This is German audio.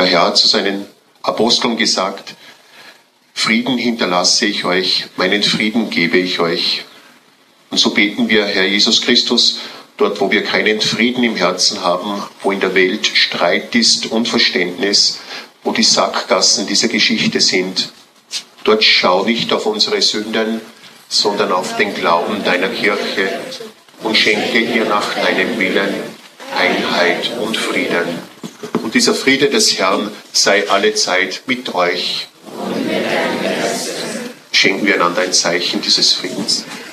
Herr hat zu seinen Aposteln gesagt, Frieden hinterlasse ich euch, meinen Frieden gebe ich euch. Und so beten wir, Herr Jesus Christus, dort, wo wir keinen Frieden im Herzen haben, wo in der Welt Streit ist, Unverständnis, wo die Sackgassen dieser Geschichte sind. Dort schau nicht auf unsere Sünden, sondern auf den Glauben deiner Kirche und schenke ihr nach deinem Willen Einheit und Frieden. Und dieser Friede des Herrn sei allezeit mit euch. Schenken wir einander ein Zeichen dieses Friedens.